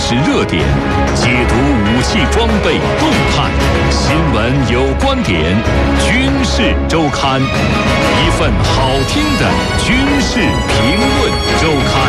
时热点，解读武器装备动态，新闻有观点，军事周刊，一份好听的军事评论周刊。